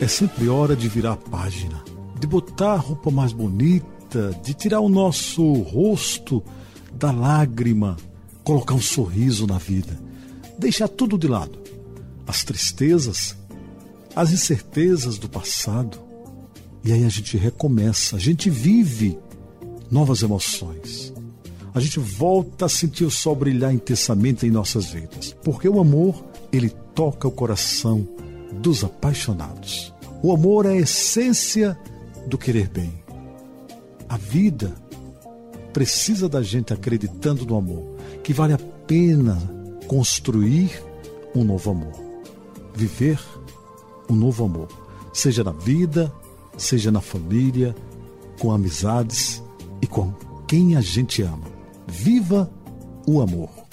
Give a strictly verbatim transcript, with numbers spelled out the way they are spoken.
É sempre hora de virar a página, de botar a roupa mais bonita, de tirar o nosso rosto da lágrima, colocar um sorriso na vida, deixar tudo de lado, as tristezas, as incertezas do passado. E aí a gente recomeça, a gente vive novas emoções. A gente volta a sentir o sol brilhar intensamente em nossas vidas, porque o amor, ele toca o coração dos apaixonados. O amor é a essência do querer bem. A vida precisa da gente acreditando no amor, que vale a pena construir um novo amor, viver um novo amor, seja na vida, seja na família, com amizades e com quem a gente ama. Viva o amor!